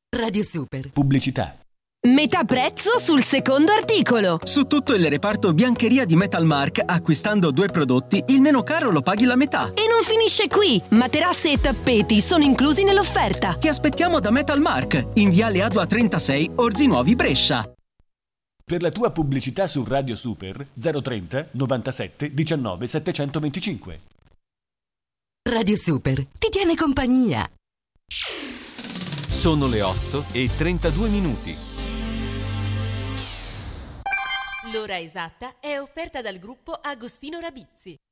Radio Super. Pubblicità. Metà prezzo sul secondo articolo. Su tutto il reparto biancheria di Metalmark, acquistando 2 prodotti, il meno caro lo paghi la metà. E non finisce qui. Materassi e tappeti sono inclusi nell'offerta. Ti aspettiamo da Metalmark, in viale Adua 36, Orzi Nuovi, Brescia. Per la tua pubblicità su Radio Super 030 97 19 725. Radio Super ti tiene compagnia. Sono le 8:32. L'ora esatta è offerta dal gruppo Agostino Rabizzi.